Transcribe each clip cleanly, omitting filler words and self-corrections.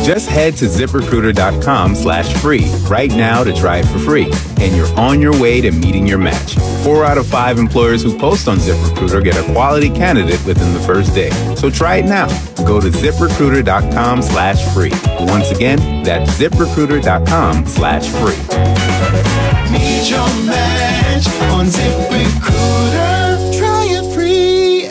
Just head to ZipRecruiter.com/free right now to try it for free, and you're on your way to meeting your match. 4 out of 5 employers who post on ZipRecruiter get a quality candidate within the first day. So try it now. Go to ZipRecruiter.com/free. Once again, that's ZipRecruiter.com/free. Meet your match on ZipRecruiter. Try it free.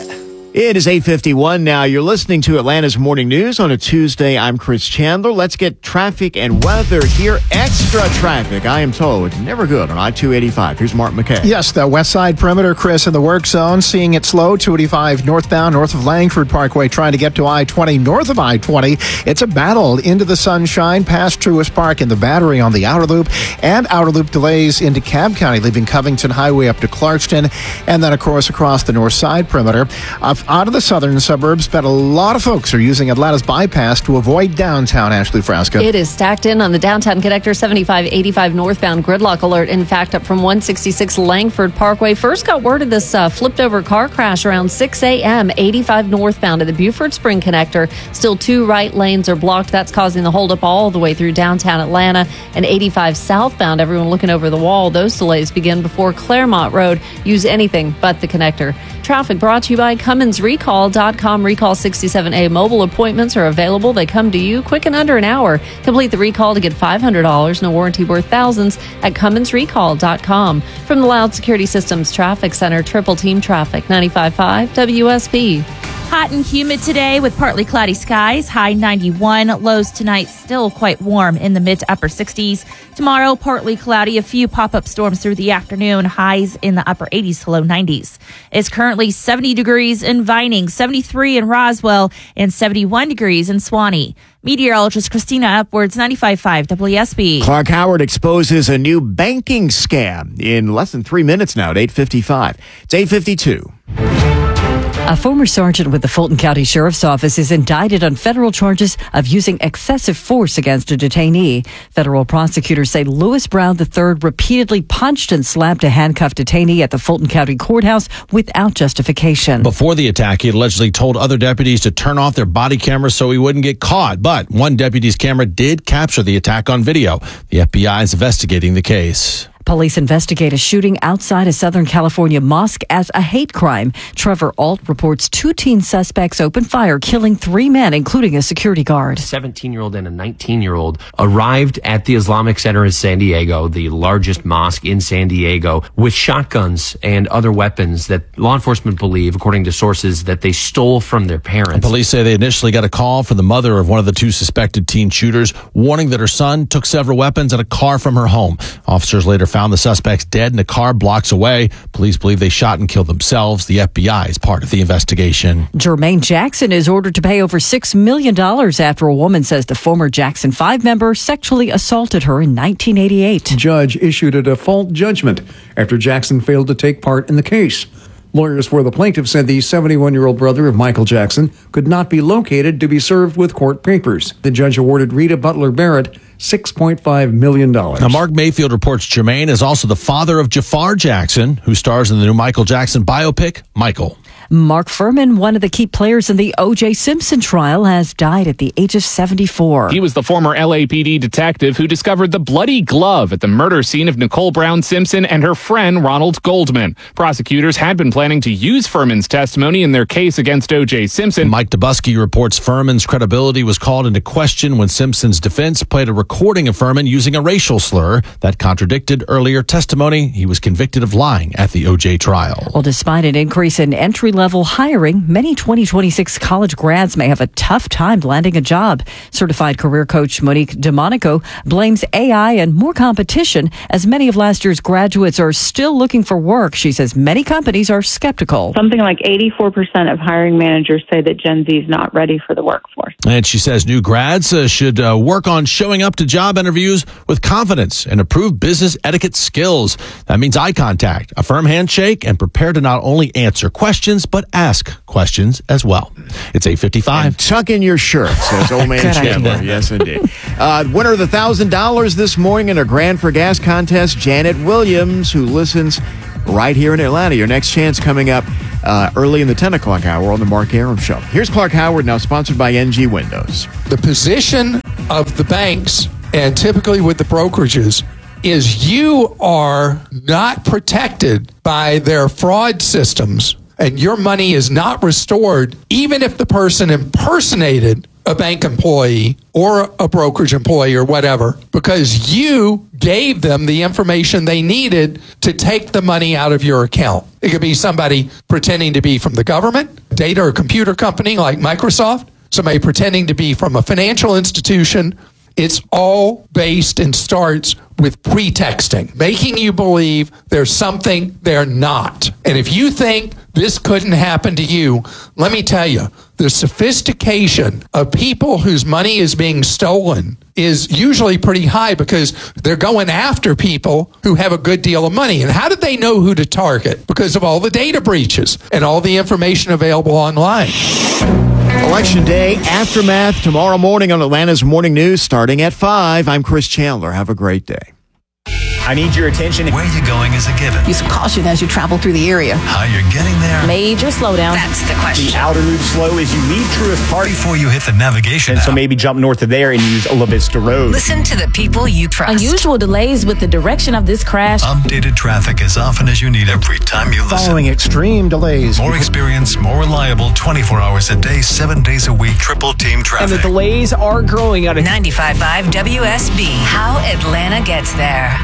It is 8:51 now. You're listening to Atlanta's Morning News on a Tuesday. I'm Chris Chandler. Let's get traffic and weather here. Extra traffic, I am told. Never good on I-285. Here's Mark McKay. Yes, the west side perimeter, Chris, in the work zone. Seeing it slow, 285 northbound, north of Langford Parkway, trying to get to I-20 north of I-20. It's a battle into the sunshine, past Truist Park in the Battery on the outer loop, and outer loop delays into Cobb County, leaving Covington Highway up to Clarkston, and then, of course, across the north side perimeter. Out of the southern suburbs, but a lot of folks are using Atlanta's bypass to avoid downtown. Ashley Frasca. It is stacked in on the downtown connector, 7585 northbound gridlock alert. In fact, up from 166 Langford Parkway. First got word of this flipped over car crash around 6 a.m. 85 northbound at the Buford Spring connector. Still 2 right lanes are blocked. That's causing the holdup all the way through downtown Atlanta. And 85 southbound, everyone looking over the wall. Those delays begin before Claremont Road. Use anything but the connector. Traffic brought to you by CummonsRecall.com. Recall 67A mobile appointments are available. They come to you quick in under an hour. Complete the recall to get $500 and a warranty worth thousands at CummonsRecall.com. From the Loud Security Systems Traffic Center, Triple Team Traffic, 95.5 WSP. Hot and humid today with partly cloudy skies, high 91. Lows tonight still quite warm in the mid to upper 60s. Tomorrow, partly cloudy, a few pop-up storms through the afternoon, highs in the upper 80s to low 90s. It's currently 70 degrees in Vining, 73 in Roswell, and 71 degrees in Swanee. Meteorologist Christina Upwards, 95.5 WSB. Clark Howard exposes a new banking scam in less than 3 minutes now at 8:55. It's 8:52. A former sergeant with the Fulton County Sheriff's Office is indicted on federal charges of using excessive force against a detainee. Federal prosecutors say Lewis Brown III repeatedly punched and slapped a handcuffed detainee at the Fulton County Courthouse without justification. Before the attack, he allegedly told other deputies to turn off their body cameras so he wouldn't get caught. But one deputy's camera did capture the attack on video. The FBI is investigating the case. Police investigate a shooting outside a Southern California mosque as a hate crime. Trevor Alt reports 2 teen suspects opened fire, killing 3 men, including a security guard. A 17-year-old and a 19-year-old arrived at the Islamic Center in San Diego, the largest mosque in San Diego, with shotguns and other weapons that law enforcement believe, according to sources, that they stole from their parents. And police say they initially got a call from the mother of one of the 2 suspected teen shooters, warning that her son took several weapons and a car from her home. Officers later found the suspects dead in a car blocks away. Police believe they shot and killed themselves. The FBI is part of the investigation. Jermaine Jackson is ordered to pay over $6 million after a woman says the former Jackson 5 member sexually assaulted her in 1988. Judge issued a default judgment after Jackson failed to take part in the case. Lawyers for the plaintiff said the 71-year-old brother of Michael Jackson could not be located to be served with court papers. The judge awarded Rita Butler Barrett $6.5 million. Now, Mark Mayfield reports Jermaine is also the father of Jafar Jackson, who stars in the new Michael Jackson biopic, Michael. Mark Furman, one of the key players in the O.J. Simpson trial, has died at the age of 74. He was the former LAPD detective who discovered the bloody glove at the murder scene of Nicole Brown Simpson and her friend Ronald Goldman. Prosecutors had been planning to use Furman's testimony in their case against O.J. Simpson. Mike Dubusky reports Furman's credibility was called into question when Simpson's defense played a recording of Furman using a racial slur that contradicted earlier testimony. He was convicted of lying at the O.J. trial. Well, despite an increase in entry-level hiring, many 2026 college grads may have a tough time landing a job. Certified career coach Monique DeMonico blames AI and more competition as many of last year's graduates are still looking for work. She says many companies are skeptical. Something like 84% of hiring managers say that Gen Z is not ready for the workforce. And she says new grads should work on showing up to job interviews with confidence and improve business etiquette skills. That means eye contact, a firm handshake, and prepare to not only answer questions, but ask questions as well. It's 8:55. And tuck in your shirt, says old man Chandler. Yes, indeed. Winner of the $1,000 this morning in a Grand for Gas contest, Janet Williams, who listens right here in Atlanta. Your next chance coming up early in the 10 o'clock hour on the Mark Arum Show. Here's Clark Howard, now sponsored by NG Windows. The position of the banks and typically with the brokerages is you are not protected by their fraud systems, and your money is not restored even if the person impersonated a bank employee or a brokerage employee or whatever, because you gave them the information they needed to take the money out of your account. It could be somebody pretending to be from the government, data or computer company like Microsoft, somebody pretending to be from a financial institution. It's all based and starts with pretexting, making you believe there's something they're not. And if you think this couldn't happen to you, let me tell you, the sophistication of people whose money is being stolen is usually pretty high because they're going after people who have a good deal of money. And how did they know who to target? Because of all the data breaches and all the information available online. Election Day aftermath tomorrow morning on Atlanta's Morning News starting at 5. I'm Chris Chandler. Have a great day. I need your attention. Where you're going is a given. Use some caution as you travel through the area. How you're getting there. Major slowdown. That's the question. The outer loop slow as you leave Truist Park. Before you hit the navigation And so maybe jump north of there and use La Vista Road. Listen to the people you trust. Unusual delays with the direction of this crash. Updated traffic as often as you need every time you listen. Following extreme delays. More experience, more reliable, 24 hours a day, 7 days a week, triple team traffic. And the delays are growing out of 95.5 WSB. How Atlanta gets there.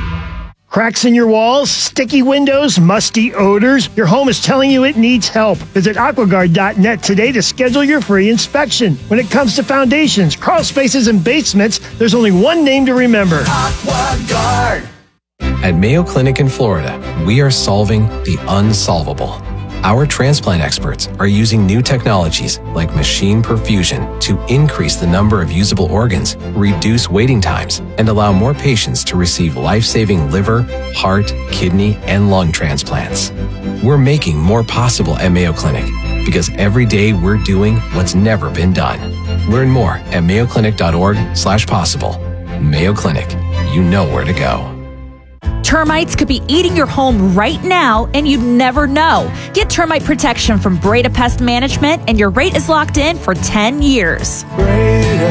Cracks in your walls, sticky windows, musty odors. Your home is telling you it needs help. Visit aquaguard.net today to schedule your free inspection. When it comes to foundations, crawl spaces, and basements, there's only one name to remember. AquaGuard. At Mayo Clinic in Florida, we are solving the unsolvable. Our transplant experts are using new technologies like machine perfusion to increase the number of usable organs, reduce waiting times, and allow more patients to receive life-saving liver, heart, kidney, and lung transplants. We're making more possible at Mayo Clinic because every day we're doing what's never been done. Learn more at mayoclinic.org/possible. Mayo Clinic, you know where to go. Termites could be eating your home right now, and you'd never know. Get termite protection from Breda Pest Management, and your rate is locked in for 10 years. Breda,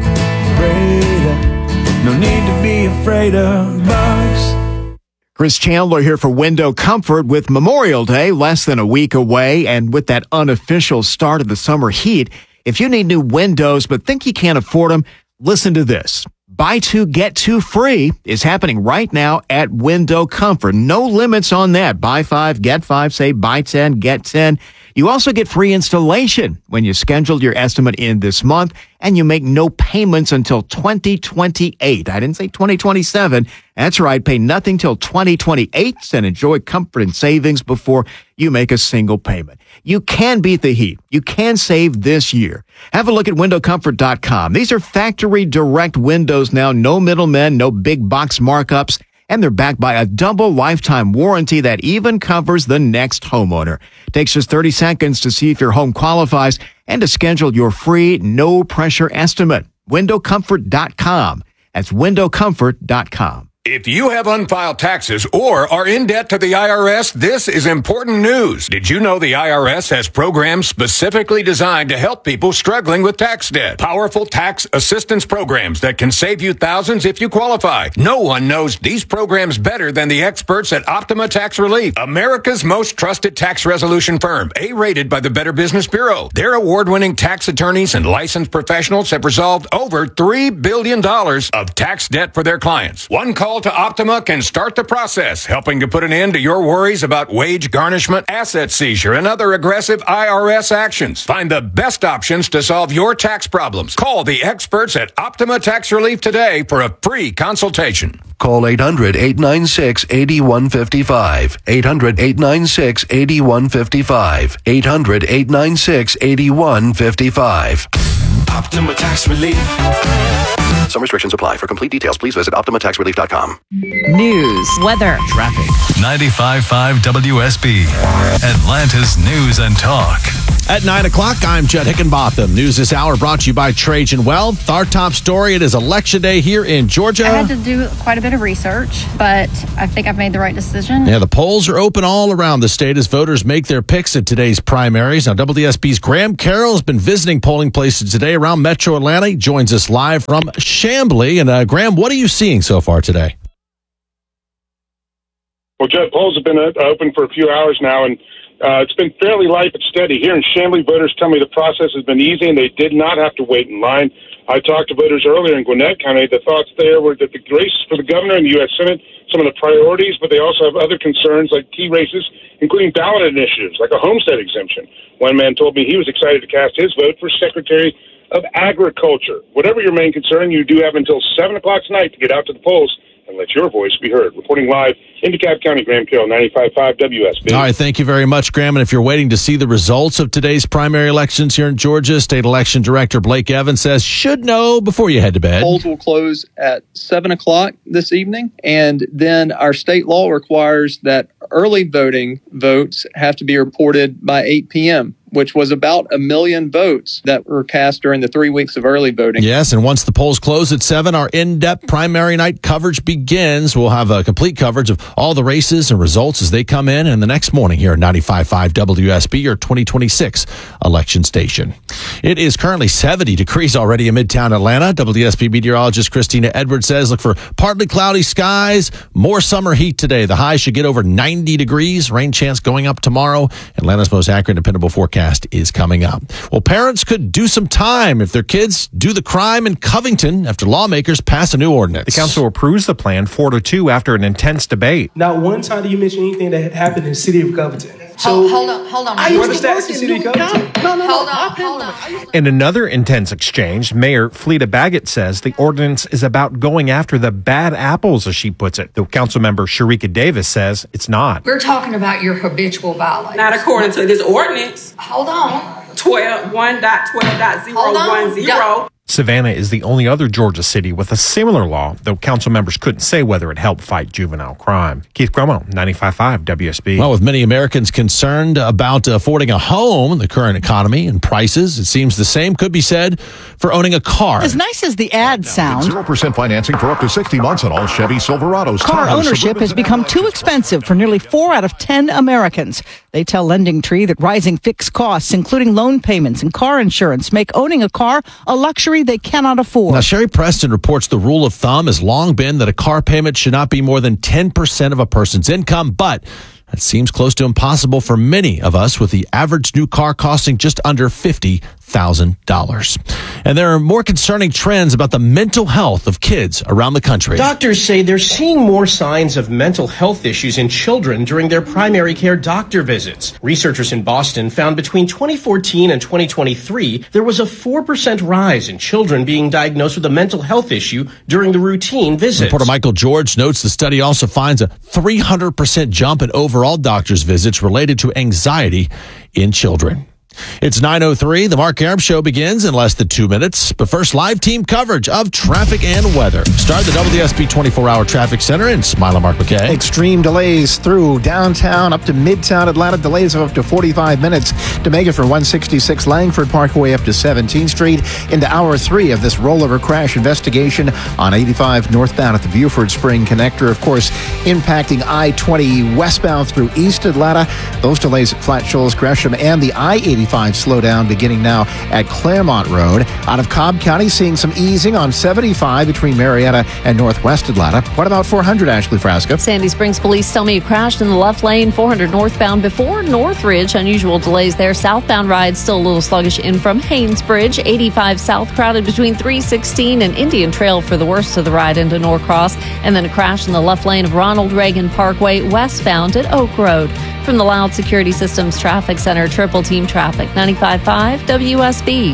no need to be afraid of bugs. Chris Chandler here for Window Comfort with Memorial Day less than a week away, and with that unofficial start of the summer heat, if you need new windows but think you can't afford them, listen to this. Buy 2, get 2 free is happening right now at Window Comfort. No limits on that. Buy 5, get 5, say buy 10, get 10. You also get free installation when you schedule your estimate in this month, and you make no payments until 2028. I didn't say 2027. That's right. Pay nothing till 2028 and enjoy comfort and savings before you make a single payment. You can beat the heat. You can save this year. Have a look at windowcomfort.com. These are factory direct windows now. No middlemen, no big box markups. And they're backed by a double lifetime warranty that even covers the next homeowner. Takes just 30 seconds to see if your home qualifies and to schedule your free, no-pressure estimate. WindowComfort.com. That's WindowComfort.com. If you have unfiled taxes or are in debt to the IRS, this is important news. Did you know the IRS has programs specifically designed to help people struggling with tax debt? Powerful tax assistance programs that can save you thousands if you qualify. No one knows these programs better than the experts at Optima Tax Relief, America's most trusted tax resolution firm, A-rated by the Better Business Bureau. Their award-winning tax attorneys and licensed professionals have resolved over $3 billion of tax debt for their clients. One call to Optima can start the process, helping to put an end to your worries about wage garnishment, asset seizure, and other aggressive IRS actions. Find the best options to solve your tax problems. Call the experts at Optima Tax Relief today for a free consultation. Call 800-896-8155. 800-896-8155. 800-896-8155. Optima Tax Relief. Some restrictions apply. For complete details, please visit OptimaTaxRelief.com. News, weather, traffic. 95.5 WSB, Atlanta's News and Talk. At 9 o'clock, I'm Judd Hickenbotham. News this hour brought to you by Trajan Wealth. Our top story, it is Election Day here in Georgia. I had to do quite a bit of research, but I think I've made the right decision. Yeah, the polls are open all around the state as voters make their picks at today's primaries. Now, WSB's Graham Carroll has been visiting polling places today around around Metro Atlanta. He joins us live from Chamblee. And Graham, what are you seeing so far today? Well, Judd, polls have been open for a few hours now, and it's been fairly light but steady. Here in Chamblee, voters tell me the process has been easy and they did not have to wait in line. I talked to voters earlier in Gwinnett County. The thoughts there were that the races for the governor and the U.S. Senate, some of the priorities, but they also have other concerns like key races, including ballot initiatives like a homestead exemption. One man told me he was excited to cast his vote for Secretary of Agriculture. Whatever your main concern, you do have until 7 o'clock tonight to get out to the polls and let your voice be heard. Reporting live in DeKalb County, Graham Carroll, 95.5 WSB. All right, thank you very much, Graham. And if you're waiting to see the results of today's primary elections here in Georgia, State Election Director Blake Evans says should know before you head to bed. Polls will close at 7 o'clock this evening, and then our state law requires that early voting votes have to be reported by 8 p.m., which was about 1 million votes that were cast during the 3 weeks of early voting. Yes, and once the polls close at 7, our in-depth primary night coverage begins. We'll have a complete coverage of all the races and results as they come in, and the next morning here at 95.5 WSB, your 2026 election station. It is currently 70 degrees already in Midtown Atlanta. WSB meteorologist Christina Edwards says look for partly cloudy skies, more summer heat today. The high should get over 90 degrees. Rain chance going up tomorrow. Atlanta's most accurate and dependable forecast is coming up. Well, parents could do some time if their kids do the crime in Covington after lawmakers pass a new ordinance. The council approves the plan 4-2 after an intense debate. Not one time do you mention anything that had happened in the city of Covington. So hold on. I used to work in City of Covington. Hold on. In another intense exchange, Mayor Fleeta Baggett says the ordinance is about going after the bad apples, as she puts it. The council member Sharika Davis says it's not. We're talking about your habitual violators. Not according to this ordinance. Hold on. 1.12.010. Savannah is the only other Georgia city with a similar law, though council members couldn't say whether it helped fight juvenile crime. Keith Cuomo, 95.5 WSB. Well, with many Americans concerned about affording a home in the current economy and prices, it seems the same could be said for owning a car. As nice as the ads sound, 0% financing for up to 60 months on all Chevy Silverados. Car ownership has become too expensive for nearly 4 out of 10 Americans. They tell LendingTree that rising fixed costs, including loan payments and car insurance, make owning a car a luxury they cannot afford. Now, Sherry Preston reports the rule of thumb has long been that a car payment should not be more than 10% of a person's income, but that seems close to impossible for many of us, with the average new car costing just under $50,000. And there are more concerning trends about the mental health of kids around the country. Doctors say they're seeing more signs of mental health issues in children during their primary care doctor visits. Researchers in Boston found between 2014 and 2023, there was a 4% rise in children being diagnosed with a mental health issue during the routine visits. Reporter Michael George notes the study also finds a 300% jump in overall doctor's visits related to anxiety in children. It's 9:03. The Mark Arum Show begins in less than 2 minutes. But first, live team coverage of traffic and weather. Start the WSB 24-hour traffic center in Smile Mark McKay. Extreme delays through downtown up to Midtown Atlanta. Delays of up to 45 minutes to make it for 166 Langford Parkway up to 17th Street into hour 3 of this rollover crash investigation on 85 northbound at the Buford Spring Connector. Of course, impacting I-20 westbound through East Atlanta. Those delays at Flat Shoals, Gresham, and the I-85 slowdown beginning now at Claremont Road. Out of Cobb County, seeing some easing on 75 between Marietta and Northwest Atlanta. What about 400, Ashley Frasca? Sandy Springs police tell me it crashed in the left lane, 400 northbound before Northridge. Unusual delays there. Southbound rides still a little sluggish in from Haynesbridge. 85 south crowded between 316 and Indian Trail for the worst of the ride into Norcross. And then a crash in the left lane of Ronald Reagan Parkway westbound at Oak Road. From the Loud Security Systems Traffic Center, Triple Team Traffic, 95.5 WSB.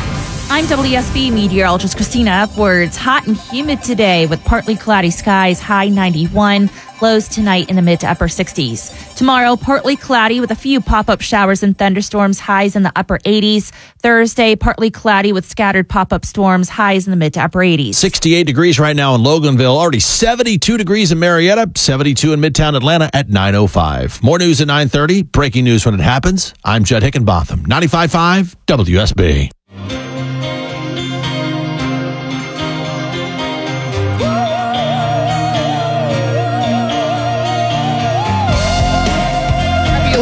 I'm WSB meteorologist Christina Edwards. Hot and humid today with partly cloudy skies, high 91. Lows tonight in the mid to upper 60s. Tomorrow, partly cloudy with a few pop-up showers and thunderstorms, highs in the upper 80s. Thursday, partly cloudy with scattered pop-up storms, highs in the mid to upper 80s. 68 degrees right now in Loganville, already 72 degrees in Marietta, 72 in Midtown Atlanta at 9:05. More news at 9:30, breaking news when it happens. I'm Judd Hickenbotham, 95.5 WSB.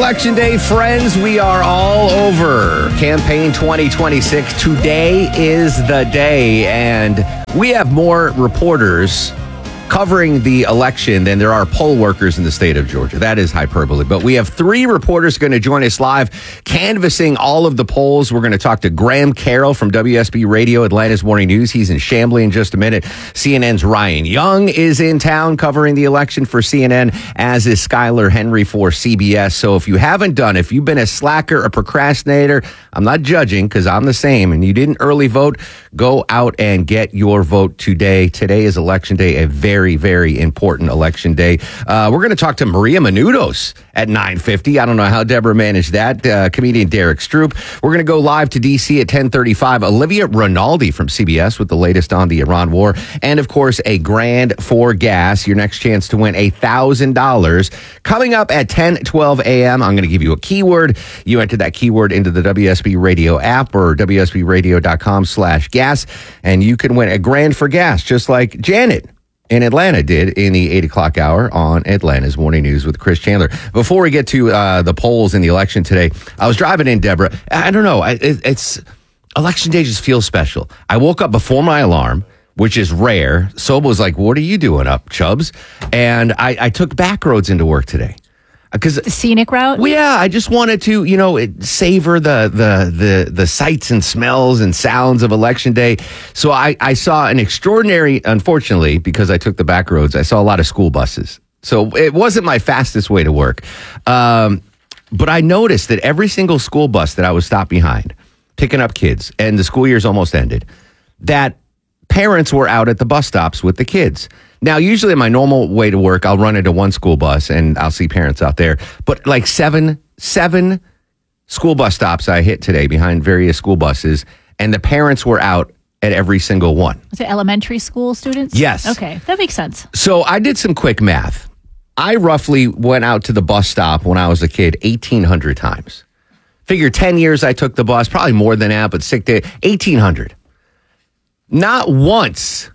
Election Day, friends. We are all over Campaign 2026. Today is the day, and we have more reporters covering the election than there are poll workers in the state of Georgia. That is hyperbole. But we have 3 reporters going to join us live, canvassing all of the polls. We're going to talk to Graham Carroll from WSB Radio, Atlanta's Morning News. He's in Chamblee in just a minute. CNN's Ryan Young is in town covering the election for CNN, as is Skylar Henry for CBS. So if you haven't done, if you've been a slacker, a procrastinator, I'm not judging because I'm the same, and you didn't early vote, go out and get your vote today. Today is Election Day, a very, very important election day. We're going to talk to Maria Menounos at 9:50. I don't know how Deborah managed that. Comedian Derek Stroop. We're going to go live to D.C. at 10:35. Olivia Rinaldi from CBS with the latest on the Iran war. And, of course, a grand for gas. Your next chance to win $1,000. Coming up at 10:12 a.m., I'm going to give you a keyword. You enter that keyword into the WSB Radio app or WSBRadio.com/gas, and you can win a grand for gas, just like Janet in Atlanta did in the 8 o'clock hour on Atlanta's Morning News with Chris Chandler. Before we get to the polls in the election today, I was driving in, Deborah. I don't know. It's Election Day just feels special. I woke up before my alarm, which is rare. Soba was like, what are you doing up, Chubbs? And I took back roads into work today. Because the scenic route? Well, yeah, I just wanted to, savor the sights and smells and sounds of Election Day. So I saw an extraordinary, unfortunately, because I took the back roads, I saw a lot of school buses. So it wasn't my fastest way to work. But I noticed that every single school bus that I was stopped behind, picking up kids, and the school year's almost ended, that parents were out at the bus stops with the kids. Now, usually in my normal way to work, I'll run into one school bus and I'll see parents out there. But like seven school bus stops I hit today behind various school buses, and the parents were out at every single one. Was it elementary school students? Yes. Okay, that makes sense. So I did some quick math. I roughly went out to the bus stop when I was a kid 1,800 times. Figure 10 years I took the bus, probably more than that, but 1,800. Not once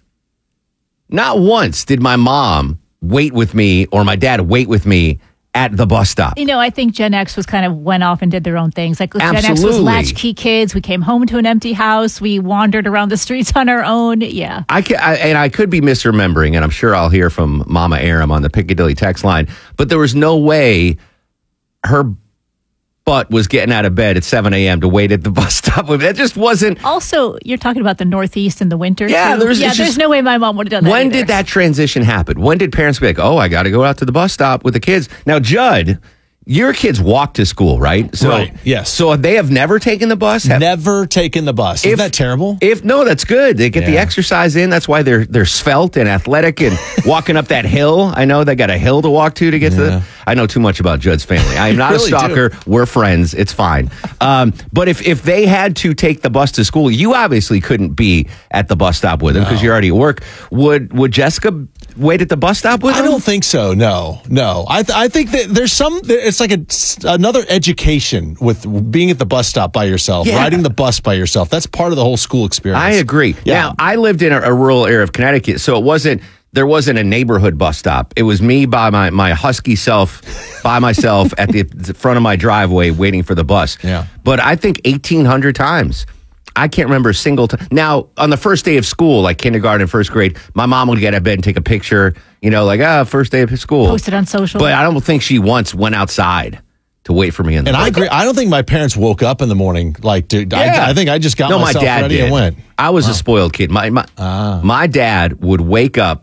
did my mom wait with me or my dad wait with me at the bus stop. I think Gen X went off and did their own things. Like Absolutely. Gen X was latchkey kids. We came home to an empty house. We wandered around the streets on our own. Yeah. I could be misremembering, and I'm sure I'll hear from Mama Aram on the Piccadilly text line, but there was no way her butt was getting out of bed at 7 a.m. to wait at the bus stop with me. That just wasn't. Also, you're talking about the Northeast in the winter. Yeah, too. There's no way my mom would have done that. When did that transition happen? When did parents be like, oh, I got to go out to the bus stop with the kids? Now, Judd, your kids walk to school, right? So, right, yes. So they have never taken the bus? Never taken the bus. Isn't that terrible? No, that's good. They get the exercise in. That's why they're svelte and athletic and walking up that hill. I know they got a hill to walk to get to the... I know too much about Judd's family. I am not really a stalker. We're friends. It's fine. But if they had to take the bus to school, you obviously couldn't be at the bus stop with them because you're already at work. Would Jessica wait at the bus stop with them? I don't think so. No. I think that there's it's like another education with being at the bus stop by yourself, riding the bus by yourself. That's part of the whole school experience. I agree. Yeah. Now, I lived in a rural area of Connecticut, so there wasn't a neighborhood bus stop. It was me by my husky self, by myself at the front of my driveway waiting for the bus. Yeah. But I think 1,800 times. I can't remember a single time. Now, on the first day of school, like kindergarten, first grade, my mom would get out of bed and take a picture, first day of school. Post it on social. But I don't think she once went outside to wait for me in the bus. I agree. I don't think my parents woke up in the morning I think I just got myself ready and went. I was a spoiled kid. My dad would wake up,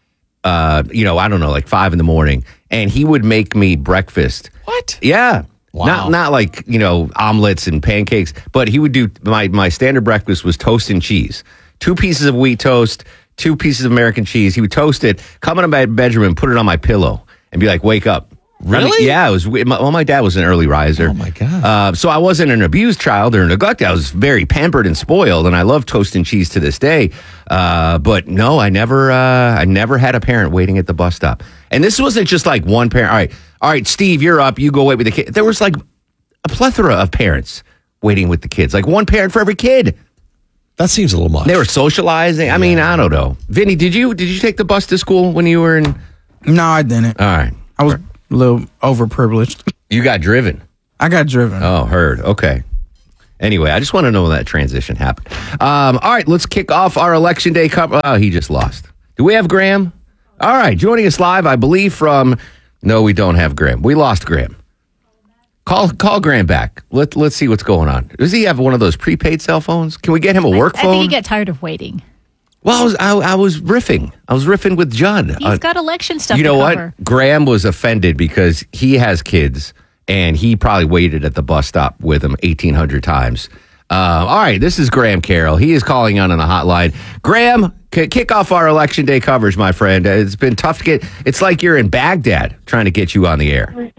I don't know, like 5 a.m, and he would make me breakfast. What? Yeah. Wow. Not like, omelets and pancakes, but he would do my standard breakfast was toast and cheese. 2 pieces of wheat toast, 2 pieces of American cheese. He would toast it, come into my bedroom and put it on my pillow and be like, wake up. Really? It was. My dad was an early riser. Oh, my God. So I wasn't an abused child or neglected. I was very pampered and spoiled, and I love toast and cheese to this day. But no, I never had a parent waiting at the bus stop. And this wasn't just like one parent. All right, Steve, you're up. You go wait with the kid. There was like a plethora of parents waiting with the kids, like one parent for every kid. That seems a little much. They were socializing. I mean, I don't know. Vinny, did you take the bus to school when you were in? No, I didn't. All right. I was a little overprivileged. You got driven. I got driven. Oh, heard. Okay. Anyway, I just want to know when that transition happened. All right, let's kick off our Election Day coverage. Oh, he just lost. Do we have Graham? All right, joining us live, I believe from... No, we don't have Graham. We lost Graham. Call Graham back. Let's see what's going on. Does he have one of those prepaid cell phones? Can we get him a work phone? I think he got tired of waiting. Well, I was riffing. I was riffing with Judd. He's got election stuff to cover. You know what? Graham was offended because he has kids, and he probably waited at the bus stop with them 1,800 times. All right, this is Graham Carroll. He is calling on the hotline. Graham, kick off our Election Day coverage, my friend. It's been tough to get. It's like you're in Baghdad trying to get you on the air.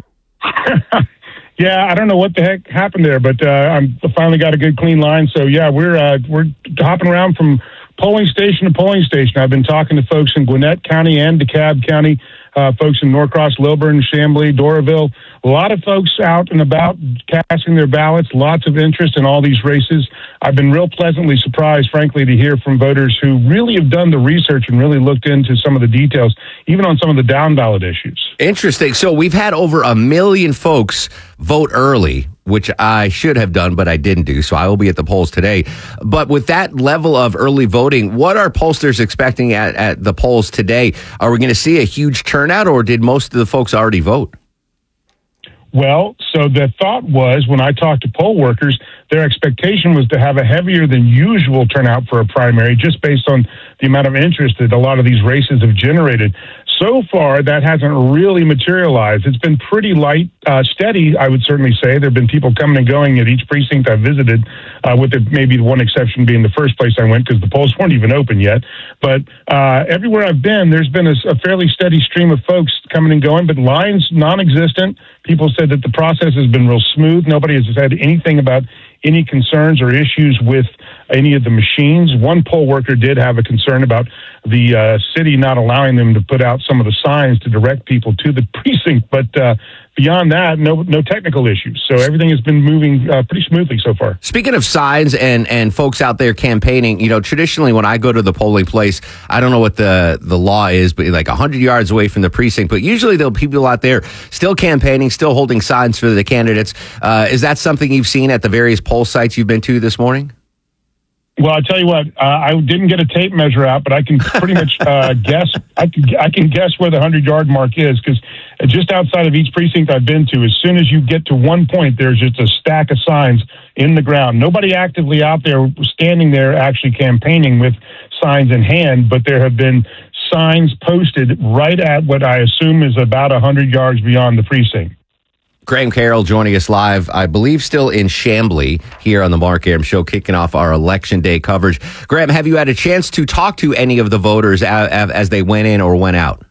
Yeah, I don't know what the heck happened there, but I finally got a good clean line. So yeah, we're hopping around from polling station to polling station. I've been talking to folks in Gwinnett County and DeKalb County, folks in Norcross, Lilburn, Chamblee, Doraville. A lot of folks out and about casting their ballots, lots of interest in all these races. I've been real pleasantly surprised, frankly, to hear from voters who really have done the research and really looked into some of the details, even on some of the down ballot issues. Interesting. So we've had over 1 million folks vote early, which I should have done, but I didn't do. So I will be at the polls today. But with that level of early voting, what are pollsters expecting at the polls today? Are we going to see a huge turnout, or did most of the folks already vote? Well, so the thought was, when I talked to poll workers, their expectation was to have a heavier than usual turnout for a primary, just based on the amount of interest that a lot of these races have generated. So far, that hasn't really materialized. It's been pretty light, steady, I would certainly say. There have been people coming and going at each precinct I visited, with maybe the one exception being the first place I went because the polls weren't even open yet. But everywhere I've been, there's been a fairly steady stream of folks coming and going, but lines non-existent. People said that the process has been real smooth. Nobody has said anything about any concerns or issues with any of the machines. One poll worker did have a concern about the city not allowing them to put out some of the signs to direct people to the precinct. But beyond that, no technical issues. So everything has been moving pretty smoothly so far. Speaking of signs and folks out there campaigning, you know, traditionally when I go to the polling place, I don't know what the law is, but like 100 yards away from the precinct, but usually there'll be people out there still campaigning, still holding signs for the candidates. Is that something you've seen at the various poll sites you've been to this morning? Well, I tell you what, I didn't get a tape measure out, but I can pretty much guess. I can guess where the 100-yard mark is, because just outside of each precinct I've been to, as soon as you get to one point, there's just a stack of signs in the ground. Nobody actively out there standing there actually campaigning with signs in hand, but there have been signs posted right at what I assume is about 100 yards beyond the precinct. Graham Carroll joining us live, I believe still in Chamblee here on the Mark Arum Show, kicking off our Election Day coverage. Graham, have you had a chance to talk to any of the voters as they went in or went out?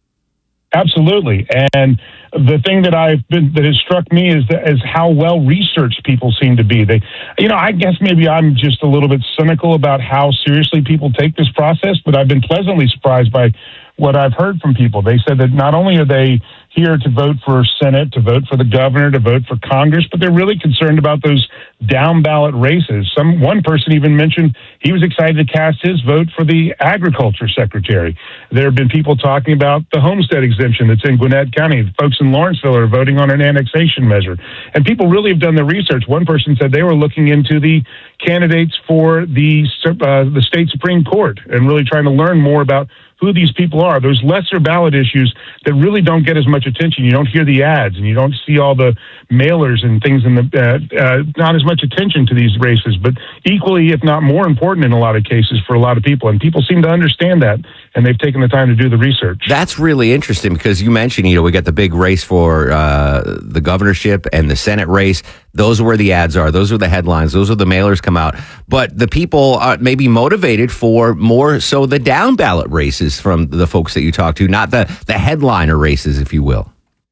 Absolutely. And the thing that has struck me is how well researched people seem to be. I guess maybe I'm just a little bit cynical about how seriously people take this process, but I've been pleasantly surprised by what I've heard from people. They said that not only are they here to vote for Senate, to vote for the governor, to vote for Congress, but they're really concerned about those down ballot races. One person even mentioned he was excited to cast his vote for the agriculture secretary. There have been people talking about the homestead exemption that's in Gwinnett County. The folks in Lawrenceville are voting on an annexation measure. And people really have done their research. One person said they were looking into the candidates for the state Supreme Court and really trying to learn more about who these people are. Those lesser ballot issues that really don't get as much attention. You don't hear the ads and you don't see all the mailers and things in not as much attention to these races, but equally, if not more important in a lot of cases for a lot of people. And people seem to understand that, and they've taken the time to do the research. That's really interesting because you mentioned, we got the big race for the governorship and the Senate race. Those are where the ads are. Those are the headlines. Those are the mailers come out. But the people are maybe motivated for more so the down ballot races from the folks that you talk to, not the headliner races, if you will.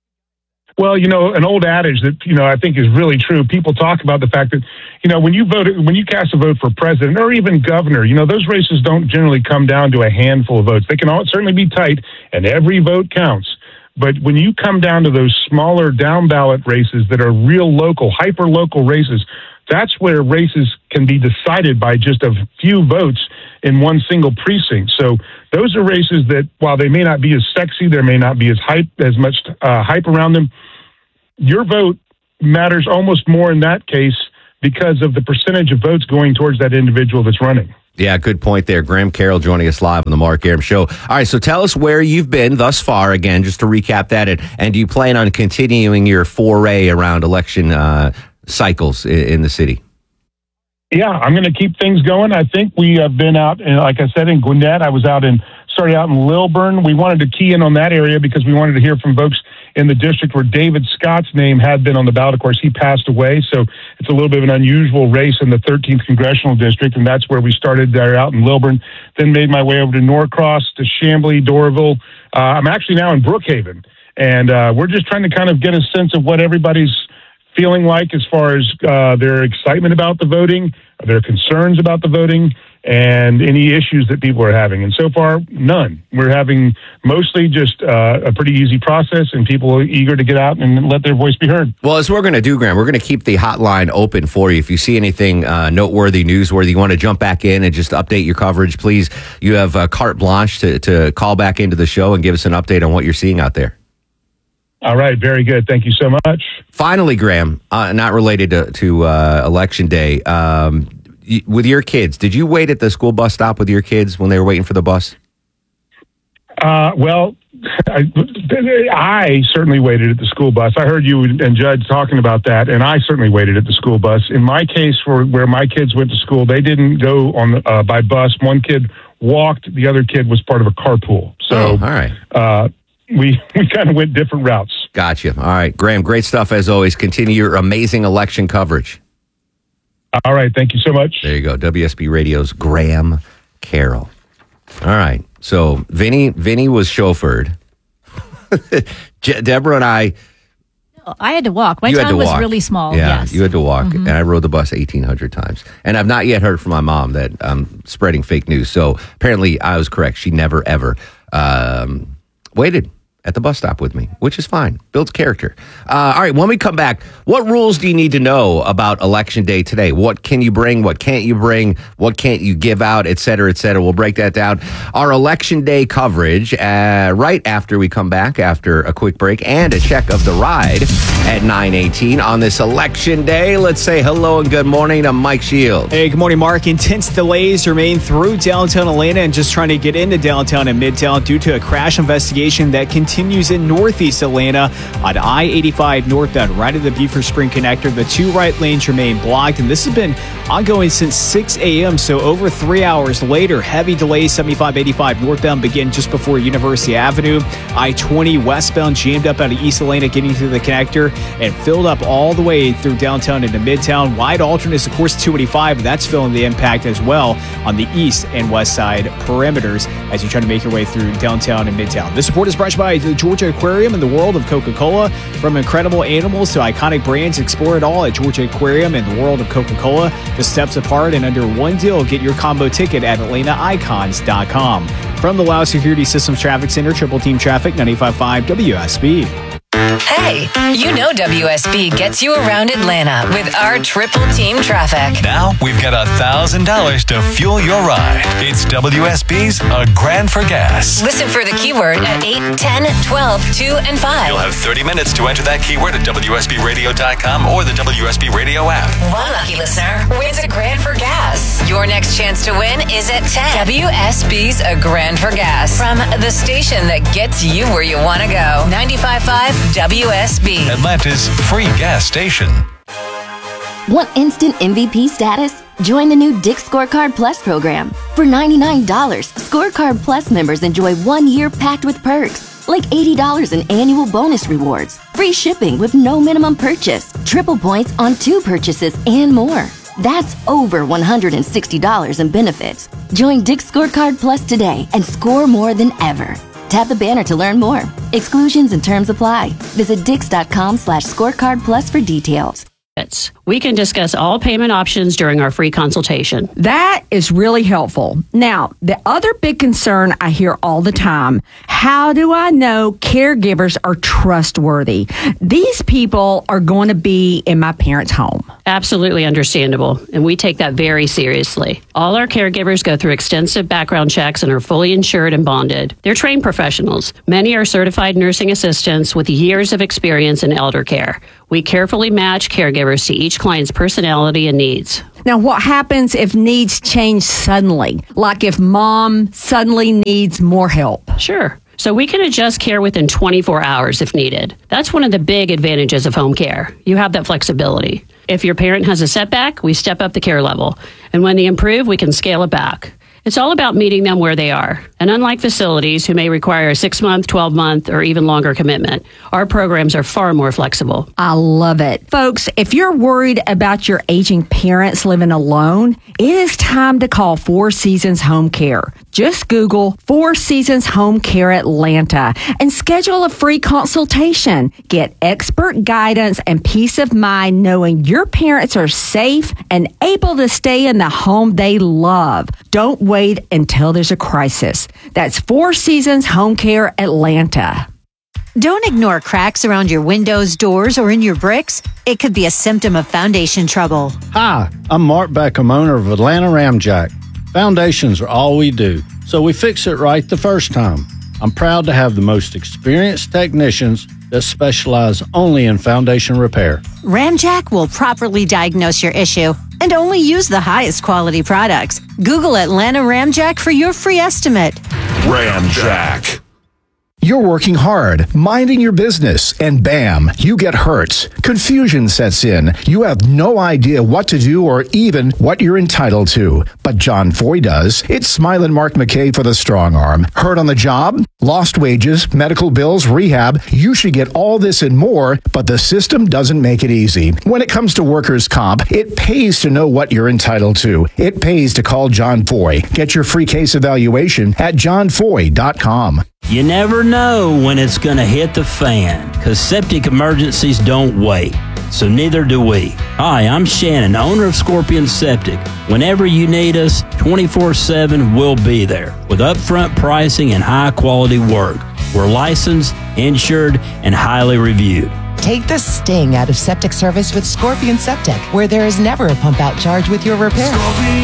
Well, an old adage that, I think is really true. People talk about the fact that, when you cast a vote for president or even governor, those races don't generally come down to a handful of votes. They can certainly be tight, and every vote counts. But when you come down to those smaller down ballot races that are real local, hyper local races, that's where races can be decided by just a few votes. in one single precinct. So those are races that, while they may not be as sexy, there may not be as much hype around them, your vote matters almost more in that case because of the percentage of votes going towards that individual that's running. Yeah, good point there. Graham Carroll joining us live on the Mark Arum Show. All right, so tell us where you've been thus far, again, just to recap that. And do you plan on continuing your foray around election cycles in the city? Yeah, I'm going to keep things going. I think we have been out, like I said, in Gwinnett. I started out in Lilburn. We wanted to key in on that area because we wanted to hear from folks in the district where David Scott's name had been on the ballot. Of course, he passed away, so it's a little bit of an unusual race in the 13th Congressional District, and that's where we started there out in Lilburn. Then made my way over to Norcross, to Chamblee, Doraville. I'm actually now in Brookhaven, and we're just trying to kind of get a sense of what everybody's feeling like as far as their excitement about the voting, their concerns about the voting, and any issues that people are having. And so far, none. We're having mostly just a pretty easy process, and people are eager to get out and let their voice be heard. Well, as we're going to do, Graham, we're going to keep the hotline open for you. If you see anything noteworthy, newsworthy, you want to jump back in and just update your coverage, please, you have carte blanche to call back into the show and give us an update on what you're seeing out there. All right, very good. Thank you so much. Finally, Graham, not related to Election Day, with your kids, did you wait at the school bus stop with your kids when they were waiting for the bus? Well, I certainly waited at the school bus. I heard you and Judd talking about that, and I certainly waited at the school bus. In my case, for where my kids went to school, they didn't go on by bus. One kid walked, the other kid was part of a carpool. So, all right. We kind of went different routes. Gotcha. All right, Graham, great stuff as always. Continue your amazing election coverage. All right, thank you so much. There you go, WSB Radio's Graham Carroll. All right, so Vinny was chauffeured. Deborah and I had to walk. My town was really small. Yeah, yes. you had to walk, Mm-hmm. and I rode the bus 1,800 times. And I've not yet heard from my mom that I'm spreading fake news. So apparently I was correct. She never, ever waited at the bus stop with me, which is fine. Builds character. All right, when we come back, what rules do you need to know about Election Day today? What can you bring? What can't you bring? What can't you give out? Et cetera, et cetera. We'll break that down. Our Election Day coverage right after we come back after a quick break and a check of the ride at 9:18 on this Election Day. Let's say hello and good morning to Mike Shields. Hey, good morning, Mark. Intense delays remain through downtown Atlanta and just trying to get into downtown and Midtown due to a crash investigation that continues in northeast Atlanta on I-85 northbound right at the Beaufort Spring connector. The two right lanes remain blocked, and this has been ongoing since 6 a.m., so over 3 hours later. Heavy delays 75-85 northbound begin just before University Avenue. I-20 westbound jammed up out of East Atlanta getting to the connector and filled up all the way through downtown into Midtown. Wide alternates, of course, 285, that's feeling the impact as well on the east and west side perimeters as you try to make your way through downtown and Midtown. This report is brought to you by the Georgia Aquarium and the world of Coca-Cola. From incredible animals to iconic brands, explore it all at Georgia Aquarium and the world of Coca-Cola. The steps apart and under one deal. Get your combo ticket at AtlantaIcons.com. From the Lao Security Systems Traffic Center, Triple Team Traffic, 95.5 WSB. Hey, you know WSB gets you around Atlanta with our Triple Team Traffic. Now we've got $1,000 to fuel your ride. It's WSB's A Grand for Gas. Listen for the keyword at 8, 10, 12, 2, and 5. You'll have 30 minutes to enter that keyword at WSBRadio.com or the WSB Radio app. One lucky listener wins a grand for gas. Your next chance to win is at 10. WSB's A Grand for Gas. From the station that gets you where you want to go. 95.5 WSB. Atlanta's free gas station. Want instant MVP status? Join the new Dick's Scorecard Plus program. For $99, Scorecard Plus members enjoy 1 year packed with perks, like $80 in annual bonus rewards, free shipping with no minimum purchase, triple points on 2 purchases, and more. That's over $160 in benefits. Join Dick's Scorecard Plus today and score more than ever. Tap the banner to learn more. Exclusions and terms apply. Visit Dix.com/scorecard plus for details. We can discuss all payment options during our free consultation. That is really helpful. Now, the other big concern I hear all the time, how do I know caregivers are trustworthy? These people are going to be in my parents' home. Absolutely understandable, and we take that very seriously. All our caregivers go through extensive background checks and are fully insured and bonded. They're trained professionals. Many are certified nursing assistants with years of experience in elder care. We carefully match caregivers to each client's personality and needs. Now, what happens if needs change suddenly? Like if mom suddenly needs more help? Sure. So we can adjust care within 24 hours if needed. That's one of the big advantages of home care. You have that flexibility. If your parent has a setback, we step up the care level. And when they improve, we can scale it back. It's all about meeting them where they are. And unlike facilities who may require a 6-month, 12-month, or even longer commitment, our programs are far more flexible. I love it. Folks, if you're worried about your aging parents living alone, it is time to call Four Seasons Home Care. Just Google Four Seasons Home Care Atlanta and schedule a free consultation. Get expert guidance and peace of mind knowing your parents are safe and able to stay in the home they love. Don't wait until there's a crisis. That's Four Seasons Home Care Atlanta. Don't ignore cracks around your windows, doors, or in your bricks. It could be a symptom of foundation trouble. Hi, I'm Mark Beckham, owner of Atlanta Ramjack. Foundations are all we do, so we fix it right the first time. I'm proud to have the most experienced technicians that specialize only in foundation repair. Ramjack will properly diagnose your issue and only use the highest quality products. Google Atlanta Ramjack for your free estimate. Ramjack. You're working hard, minding your business, and bam, you get hurt. Confusion sets in. You have no idea what to do or even what you're entitled to. But John Foy does. It's Smiling Mark McKay for the strong arm. Hurt on the job? Lost wages, medical bills, rehab. You should get all this and more, but the system doesn't make it easy. When it comes to workers' comp, it pays to know what you're entitled to. It pays to call John Foy. Get your free case evaluation at johnfoy.com. You never know when it's going to hit the fan, because septic emergencies don't wait. So neither do we. Hi, I'm Shannon, owner of Scorpion Septic. Whenever you need us, 24/7, we'll be there with upfront pricing and high-quality work. We're licensed, insured, and highly reviewed. Take the sting out of septic service with Scorpion Septic, where there is never a pump-out charge with your repair.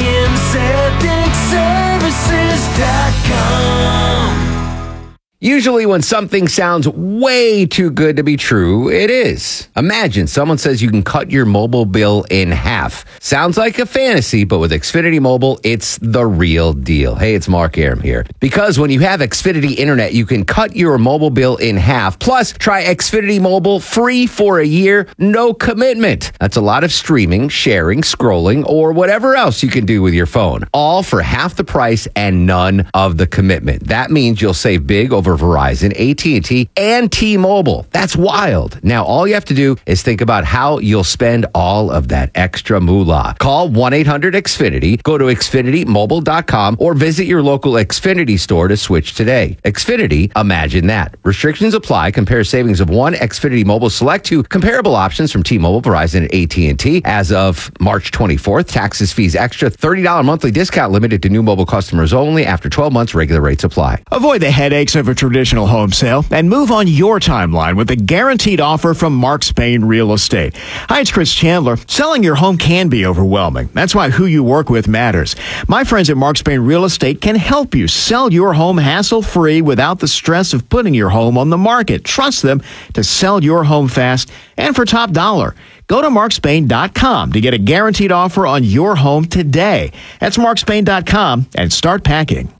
ScorpionSepticServices.com. Usually when something sounds way too good to be true, it is. Imagine someone says you can cut your mobile bill in half. Sounds like a fantasy, but with Xfinity Mobile, it's the real deal. Hey, it's Mark Arum here. Because when you have Xfinity Internet, you can cut your mobile bill in half. Plus, try Xfinity Mobile free for a year, no commitment. That's a lot of streaming, sharing, scrolling, or whatever else you can do with your phone. All for half the price and none of the commitment. That means you'll save big over Verizon, AT&T, and T-Mobile. That's wild. Now, all you have to do is think about how you'll spend all of that extra moolah. Call 1-800-XFINITY, go to XfinityMobile.com, or visit your local Xfinity store to switch today. Xfinity, imagine that. Restrictions apply. Compare savings of one Xfinity Mobile Select to comparable options from T-Mobile, Verizon, and AT&T. As of March 24th, taxes, fees extra, $30 monthly discount limited to new mobile customers only. After 12 months, regular rates apply. Avoid the headaches of a traditional home sale and move on your timeline with a guaranteed offer from Mark Spain Real Estate. Hi, it's Chris Chandler. Selling your home can be overwhelming. That's why who you work with matters. My friends at Mark Spain Real Estate can help you sell your home hassle-free without the stress of putting your home on the market. Trust them to sell your home fast and for top dollar. Go to markspain.com to get a guaranteed offer on your home today. That's markspain.com and start packing.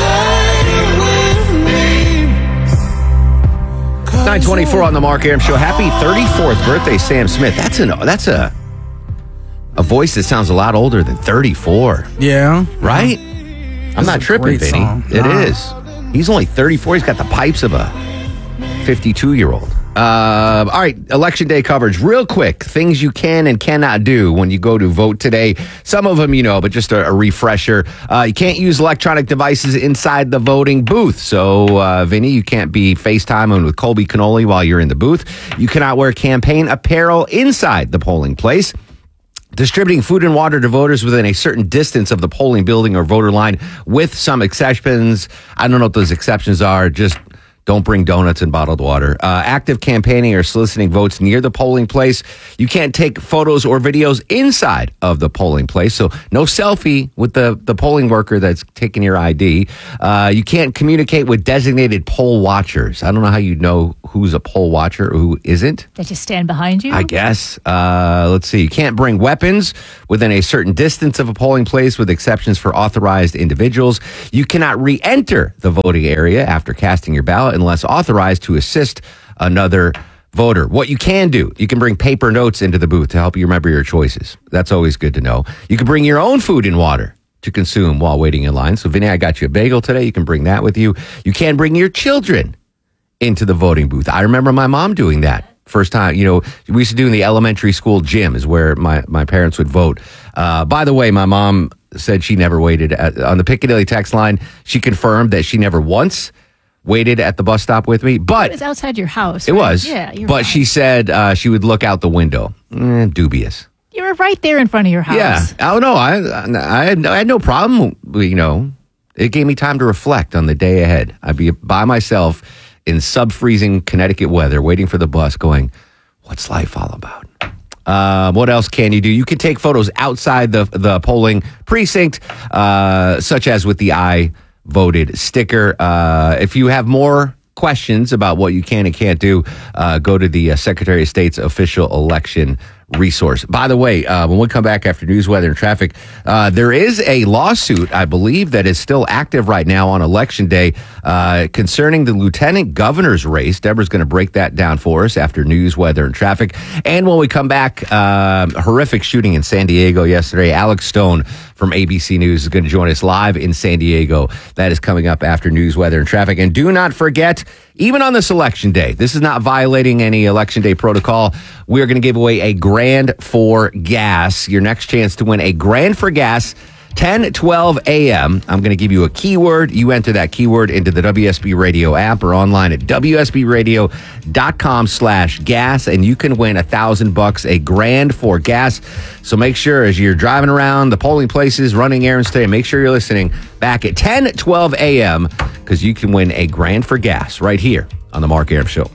924 on the Mark Arum Show. Happy 34th birthday, Sam Smith. That's a voice that sounds a lot older than 34. Yeah. Right? I'm not tripping, Vinny. It is. He's only 34. He's got the pipes of a 52-year-old. All right, Election Day coverage. Real quick, things you can and cannot do when you go to vote today. Some of them you know, but just a refresher. You can't use electronic devices inside the voting booth. So, Vinny, you can't be FaceTiming with Colby Cannoli while you're in the booth. You cannot wear campaign apparel inside the polling place. Distributing food and water to voters within a certain distance of the polling building or voter line, with some exceptions. I don't know what those exceptions are. Just don't bring donuts and bottled water. Active campaigning or soliciting votes near the polling place. You can't take photos or videos inside of the polling place. So no selfie with the polling worker that's taking your ID. You can't communicate with designated poll watchers. I don't know how you know who's a poll watcher or who isn't. They just stand behind you? I guess. Let's see. You can't bring weapons within a certain distance of a polling place, with exceptions for authorized individuals. You cannot re-enter the voting area after casting your ballot unless authorized to assist another voter. What you can do, you can bring paper notes into the booth to help you remember your choices. That's always good to know. You can bring your own food and water to consume while waiting in line. So, Vinny, I got you a bagel today. You can bring that with you. You can bring your children into the voting booth. I remember my mom doing that. First time, we used to do in the elementary school gym is where my parents would vote. By the way, my mom said she never waited on the Piccadilly text line. She confirmed that she never once waited at the bus stop with me, but it was outside your house. It right? was. Yeah, you're but right. she said she would look out the window. Dubious. You were right there in front of your house. Yeah. Oh no, I had no problem. It gave me time to reflect on the day ahead. I'd be by myself in sub-freezing Connecticut weather, waiting for the bus, going, "What's life all about?" What else can you do? You can take photos outside the polling precinct, such as with the I voted sticker. If you have more questions about what you can and can't do, go to the Secretary of State's official election resource. By the way, when we come back after news, weather, and traffic, there is a lawsuit, I believe, that is still active right now on Election Day concerning the lieutenant governor's race. Deborah's going to break that down for us after news, weather, and traffic. And when we come back, horrific shooting in San Diego yesterday. Alex Stone from ABC News is going to join us live in San Diego. That is coming up after news, weather, and traffic. And do not forget, even on this Election Day, this is not violating any Election Day protocol. We are going to give away a grand for gas. Your next chance to win a grand for gas, 10:12 a.m. I'm going to give you a keyword. You enter that keyword into the WSB Radio app or online at WSBradio.com/gas, and you can win $1,000, a grand for gas. So make sure as you're driving around the polling places, running errands today, make sure you're listening back at 10:12 a.m. because you can win a grand for gas right here on the Mark Arum Show.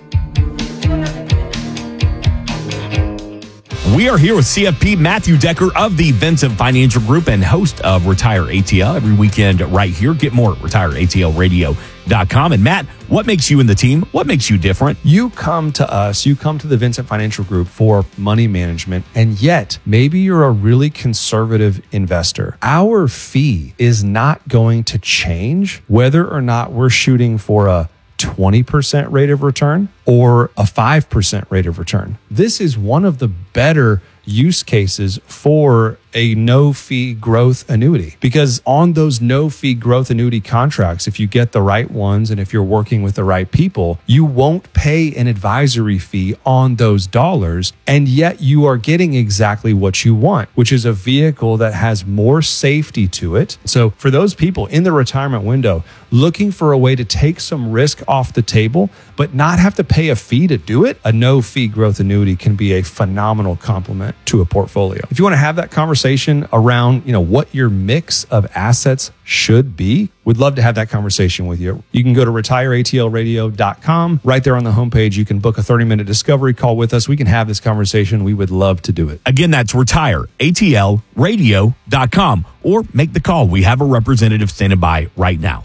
We are here with CFP Matthew Decker of the Vincent Financial Group and host of Retire ATL every weekend right here. Get more at retireatlradio.com. And Matt, what makes you and the team, what makes you different? You come to us, you come to the Vincent Financial Group for money management, and yet maybe you're a really conservative investor. Our fee is not going to change whether or not we're shooting for a 20% rate of return or a 5% rate of return. This is one of the better use cases for a no-fee growth annuity, because on those no-fee growth annuity contracts, if you get the right ones and if you're working with the right people, you won't pay an advisory fee on those dollars, and yet you are getting exactly what you want, which is a vehicle that has more safety to it. So for those people in the retirement window looking for a way to take some risk off the table but not have to pay a fee to do it, a no-fee growth annuity can be a phenomenal complement to a portfolio. If you want to have that conversation around, what your mix of assets should be, we'd love to have that conversation with you. You can go to retireatlradio.com. Right there on the homepage, you can book a 30-minute discovery call with us. We can have this conversation. We would love to do it. Again, that's retireatlradio.com, or make the call. We have a representative standing by right now.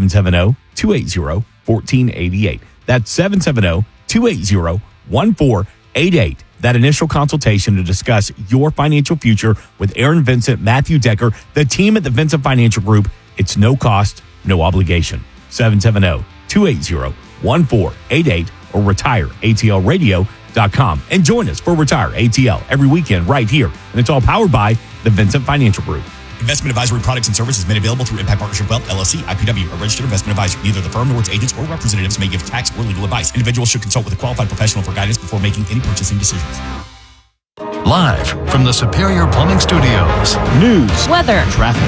770-280-1488. That's 770-280-1488. That initial consultation to discuss your financial future with Aaron Vincent, Matthew Decker, the team at the Vincent Financial Group. It's no cost, no obligation. 770-280-1488 or retireatlradio.com. And join us for Retire ATL every weekend right here. And it's all powered by the Vincent Financial Group. Investment advisory products and services made available through Impact Partnership Wealth, LLC, IPW, a registered investment advisor. Neither the firm nor its agents or representatives may give tax or legal advice. Individuals should consult with a qualified professional for guidance before making any purchasing decisions. Live from the Superior Plumbing Studios. News, weather, traffic.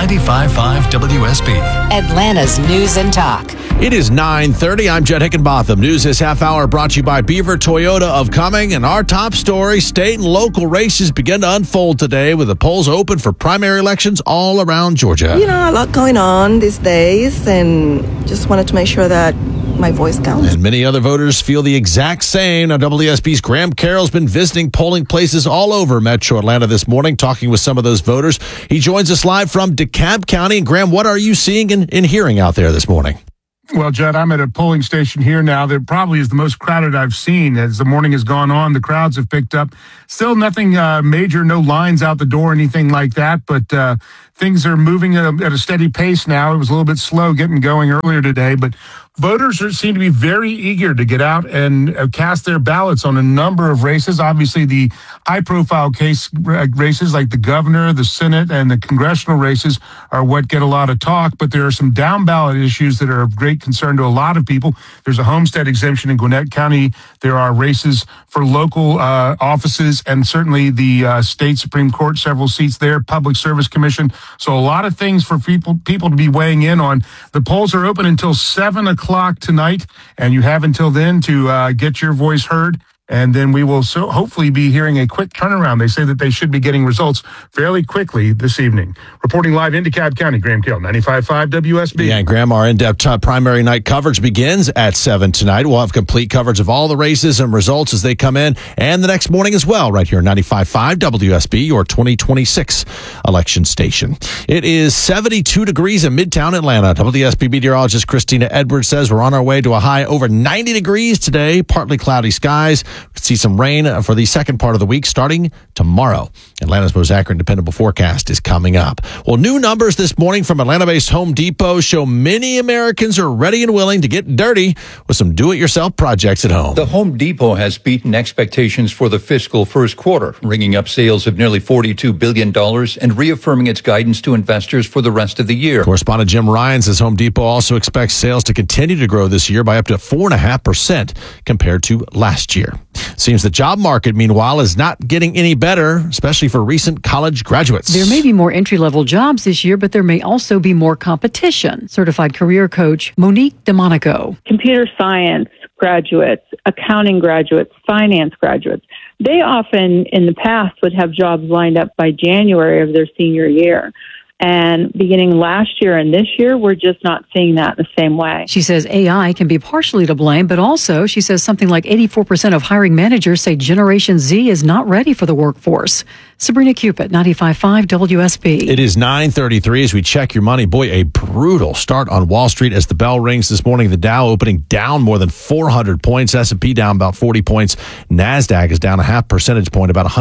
95.5 WSB. Atlanta's News and Talk. It is 9:30. I'm Jed Hickenbotham. News this half hour brought to you by Beaver Toyota of Cumming. And our top story, state and local races begin to unfold today with the polls open for primary elections all around Georgia. You know, a lot going on these days, and just wanted to make sure that my voice counts. And many other voters feel the exact same. Now, WSB's Graham Carroll's been visiting polling places all over Metro Atlanta this morning, talking with some of those voters. He joins us live from DeKalb County. And Graham, what are you seeing and hearing out there this morning? Well, Jed, I'm at a polling station here now that probably is the most crowded I've seen. As the morning has gone on, the crowds have picked up. Still nothing major, no lines out the door, anything like that, but things are moving at a steady pace now. It was a little bit slow getting going earlier today, but voters seem to be very eager to get out and cast their ballots on a number of races. Obviously, the high-profile races like the governor, the Senate, and the congressional races are what get a lot of talk, but there are some down-ballot issues that are of great concern to a lot of people. There's a homestead exemption in Gwinnett County. There are races for local offices and certainly the state Supreme Court, several seats there, Public Service Commission. So a lot of things for people to be weighing in on. The polls are open until 7 o'clock tonight, and you have until then to get your voice heard. And then we will hopefully be hearing a quick turnaround. They say that they should be getting results fairly quickly this evening. Reporting live in DeKalb County, Graham Carroll, 95.5 WSB. Yeah, Graham, our in-depth primary night coverage begins at 7 tonight. We'll have complete coverage of all the races and results as they come in, and the next morning as well, right here, 95.5 WSB, your 2026 election station. It is 72 degrees in Midtown Atlanta. WSB meteorologist Christina Edwards says we're on our way to a high over 90 degrees today, partly cloudy skies. We could see some rain for the second part of the week starting tomorrow. Atlanta's most accurate and dependable forecast is coming up. Well, new numbers this morning from Atlanta-based Home Depot show many Americans are ready and willing to get dirty with some do-it-yourself projects at home. The Home Depot has beaten expectations for the fiscal first quarter, ringing up sales of nearly $42 billion and reaffirming its guidance to investors for the rest of the year. Correspondent Jim Ryan says Home Depot also expects sales to continue to grow this year by up to 4.5% compared to last year. Seems the job market, meanwhile, is not getting any better, especially for recent college graduates. There may be more entry-level jobs this year, but there may also be more competition. Certified career coach Monique DeMonico. Computer science graduates, accounting graduates, finance graduates, they often in the past would have jobs lined up by January of their senior year. And beginning last year and this year, we're just not seeing that in the same way. She says AI can be partially to blame, but also she says something like 84% of hiring managers say Generation Z is not ready for the workforce. Sabrina Cupid, 95.5 WSB. It is 9:33 as we check your money. Boy, a brutal start on Wall Street as the bell rings this morning. The Dow opening down more than 400 points. S&P down about 40 points. NASDAQ is down a half percentage point, about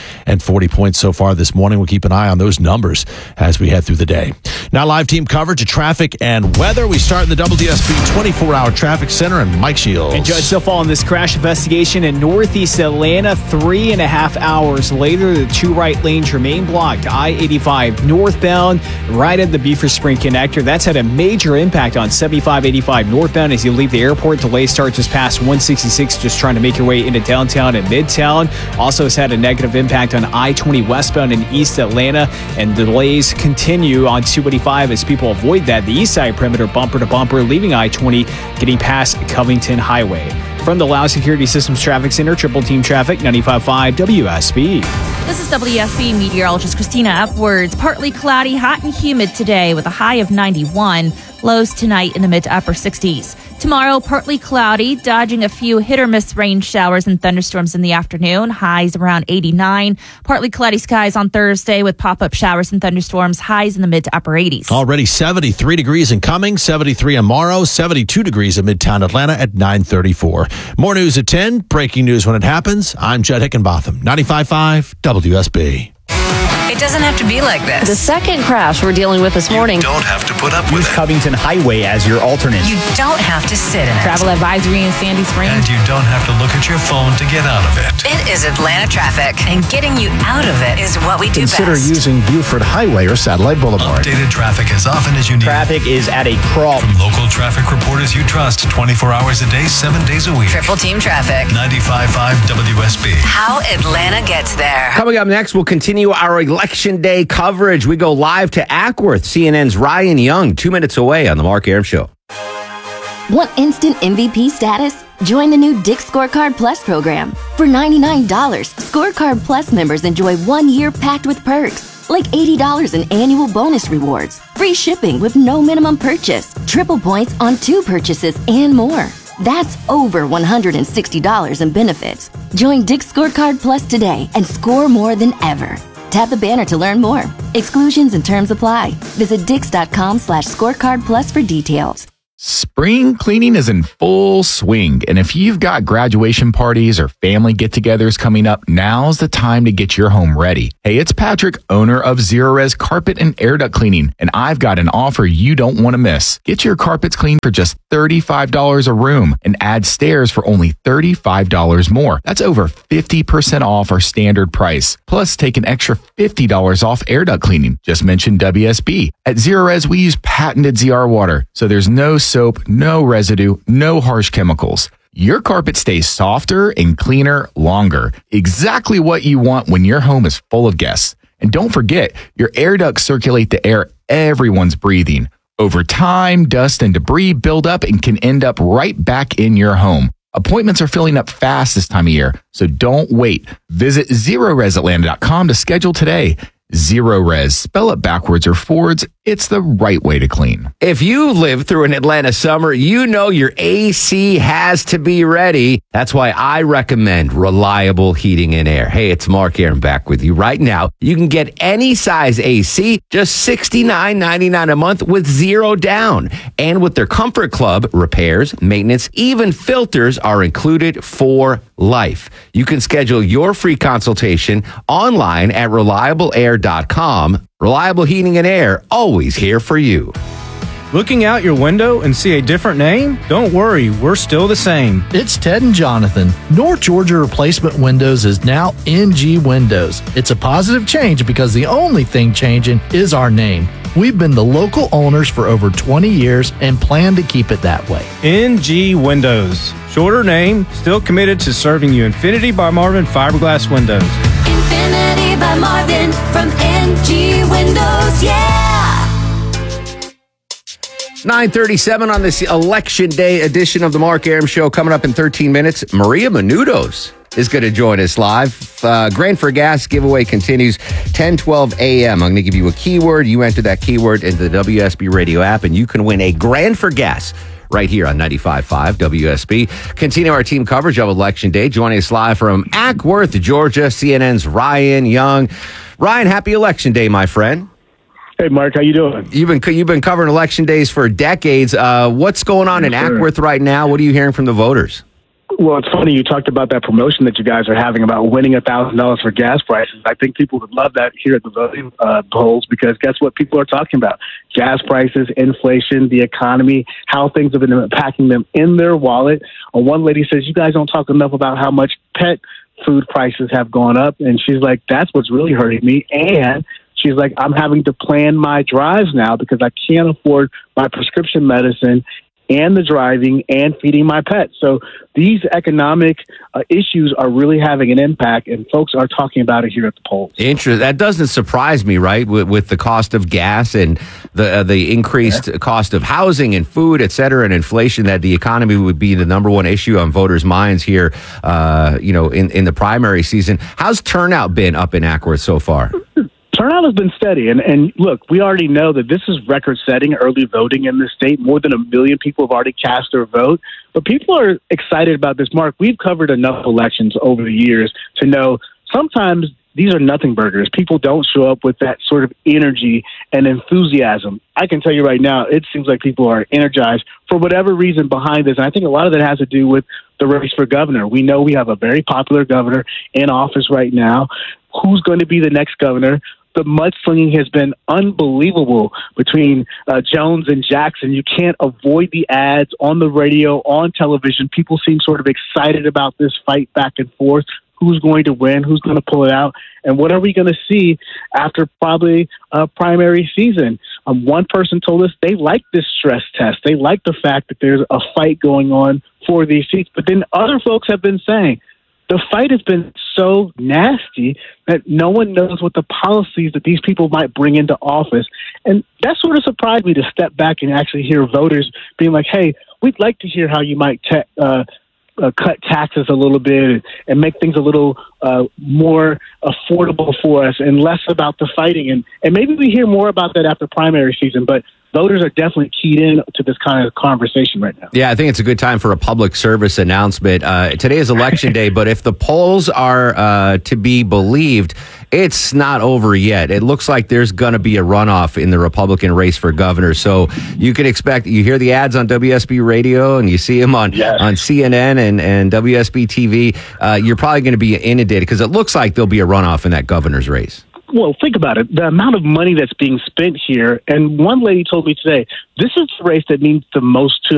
140 points so far this morning. We'll keep an eye on those numbers as we head through the day. Now, live team coverage of traffic and weather. We start in the WSB 24-hour traffic center and Mike Shields. And Judge, still following this crash investigation in Northeast Atlanta. 3.5 hours later, the two right lanes remain blocked. I-85 northbound, right at the Beaver Spring connector. That's had a major impact on 75-85 northbound as you leave the airport. Delay starts just past 166, just trying to make your way into downtown and midtown. Also has had a negative impact on I-20 westbound in East Atlanta, and delays continue on 285 as people avoid that. The east side perimeter bumper to bumper, leaving I-20, getting past Covington Highway. From the Lao Security Systems Traffic Center, Triple Team Traffic, 95.5 WSB. This is WSB meteorologist Christina Edwards. Partly cloudy, hot and humid today with a high of 91. Lows tonight in the mid to upper 60s. Tomorrow, partly cloudy, dodging a few hit-or-miss rain showers and thunderstorms in the afternoon. Highs around 89. Partly cloudy skies on Thursday with pop-up showers and thunderstorms. Highs in the mid to upper 80s. Already 73 degrees in Cumming, 73 in Morrow, 72 degrees in Midtown Atlanta at 9:34. More news at 10. Breaking news when it happens. I'm Jed Hickenbotham, 95.5 WSB. It doesn't have to be like this. The second crash we're dealing with this morning. Don't have to put up with Use it. Covington Highway as your alternate. You don't have to sit in it. Travel advisory in Sandy Springs. And you don't have to look at your phone to get out of it. It is Atlanta traffic, and getting you out of it is what we do Consider best. using Buford Highway or Satellite Boulevard. Updated traffic as often as you need. Traffic is at a crawl. From local traffic reporters you trust 24 hours a day, 7 days a week. Triple Team Traffic. 95.5 WSB. How Atlanta gets there. Coming up next, we'll continue our Election Day coverage. We go live to Ackworth, CNN's Ryan Young, 2 minutes away on The Mark Arum Show. Want instant MVP status? Join the new Dick's Scorecard Plus program. For $99, Scorecard Plus members enjoy 1 year packed with perks, like $80 in annual bonus rewards, free shipping with no minimum purchase, triple points on 2 purchases, and more. That's over $160 in benefits. Join Dick's Scorecard Plus today and score more than ever. Tap the banner to learn more. Exclusions and terms apply. Visit dix.com/scorecard plus for details. Spring cleaning is in full swing, and if you've got graduation parties or family get-togethers coming up, now's the time to get your home ready. Hey, it's Patrick, owner of Zero Res Carpet and Air Duct Cleaning, and I've got an offer you don't want to miss. Get your carpets cleaned for just $35 a room and add stairs for only $35 more. That's over 50% off our standard price. Plus, take an extra $50 off air duct cleaning. Just mention WSB. At Zero Res, we use patented ZR water, so there's no soap, no residue, no harsh chemicals. Your carpet stays softer and cleaner longer. Exactly what you want when your home is full of guests. And don't forget, your air ducts circulate the air everyone's breathing. Over time, dust and debris build up and can end up right back in your home. Appointments are filling up fast this time of year, so don't wait. Visit ZeroResAtlanta.com to schedule today. Zero Res. Spell it backwards or forwards. It's the right way to clean. If you live through an Atlanta summer, you know your AC has to be ready. That's why I recommend Reliable Heating and Air. Hey, it's Mark Arum back with you right now. You can get any size AC, just $69.99 a month with zero down. And with their Comfort Club, repairs, maintenance, even filters are included for life. You can schedule your free consultation online at reliableair.com. Reliable Heating and Air, always here for you. Looking out your window and see a different name? Don't worry, we're still the same. It's Ted and Jonathan. North Georgia Replacement Windows is now NG Windows. It's a positive change because the only thing changing is our name. We've been the local owners for over 20 years and plan to keep it that way. NG Windows. Shorter name, still committed to serving you Infinity by Marvin fiberglass windows. Infinity by Marvin from NG Windows, yeah! 9:37 on this Election Day edition of the Mark Arum Show. Coming up in 13 minutes, Maria Menounos is going to join us live. Grand for Gas giveaway continues 10:12 a.m. I'm going to give you a keyword. You enter that keyword into the WSB radio app, and you can win a Grand for Gas right here on 95.5 WSB. Continue our team coverage of Election Day. Joining us live from Ackworth, Georgia, CNN's Ryan Young. Ryan, happy Election Day, my friend. Hey, Mark, how you doing? You've been covering election days for decades. What's going on in Ackworth right now? What are you hearing from the voters? Well, it's funny you talked about that promotion that you guys are having about winning $1,000 for gas prices. I think people would love that here at the voting polls because guess what people are talking about? Gas prices, inflation, the economy, how things have been impacting them in their wallet. One lady says, you guys don't talk enough about how much pet food prices have gone up. And she's like, that's what's really hurting me. And she's like, I'm having to plan my drives now because I can't afford my prescription medicine and the driving and feeding my pet. So these economic issues are really having an impact, and folks are talking about it here at the polls. Interesting. That doesn't surprise me, right? With the cost of gas and the increased cost of housing and food, et cetera, and inflation, that the economy would be the number one issue on voters' minds here, in the primary season. How's turnout been up in Ackworth so far? Turnout has been steady. And look, we already know that this is record-setting early voting in this state. More than 1 million people have already cast their vote. But people are excited about this. Mark, we've covered enough elections over the years to know sometimes these are nothing burgers. People don't show up with that sort of energy and enthusiasm. I can tell you right now, it seems like people are energized for whatever reason behind this. And I think a lot of that has to do with the race for governor. We know we have a very popular governor in office right now. Who's going to be the next governor? the mudslinging has been unbelievable between Jones and Jackson. You can't avoid the ads on the radio, on television. People seem sort of excited about this fight back and forth. Who's going to win? Who's going to pull it out? And what are we going to see after probably a primary season? One person told us they like this stress test. They like the fact that there's a fight going on for these seats. But then other folks have been saying the fight has been so nasty that no one knows what the policies that these people might bring into office. And that sort of surprised me to step back and actually hear voters being like, hey, we'd like to hear how you might cut taxes a little bit and make things a little more affordable for us and less about the fighting. And maybe we hear more about that after primary season, but voters are definitely keyed in to this kind of conversation right now. Yeah, I think it's a good time for a public service announcement. Today is election day, but if the polls are to be believed, it's not over yet. It looks like there's going to be a runoff in the Republican race for governor. So you can expect, you hear the ads on WSB radio and you see them on CNN and WSB TV. You're probably going to be inundated because it looks like there'll be a runoff in that governor's race. Well, think about it. The amount of money that's being spent here. And one lady told me today, this is the race that means the most to